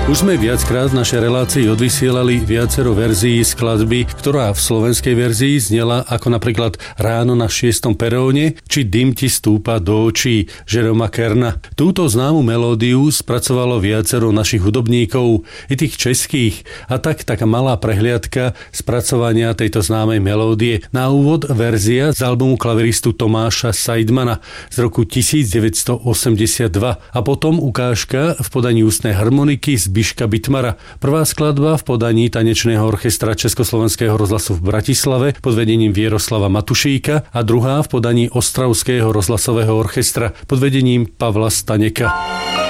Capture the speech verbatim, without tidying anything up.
Už sme viackrát v našej relácii odvysielali viacero verzií skladby, ktorá v slovenskej verzii znela ako napríklad Ráno na šiestom peróne či Dym ti stúpa do očí Jeroma Kerna. Túto známu melódiu spracovalo viacero našich hudobníkov, i tých českých, a tak taká malá prehliadka spracovania tejto známej melódie. Na úvod verzia z albumu klaviristu Tomáša Seidmana z roku devätnásťstoosemdesiatdva a potom ukážka v podaní ústnej harmoniky z Biška Bitmara. Prvá skladba v podaní tanečného orchestra Československého rozhlasu v Bratislave pod vedením Vieroslava Matušíka a druhá v podaní Ostravského rozhlasového orchestra pod vedením Pavla Staňeka.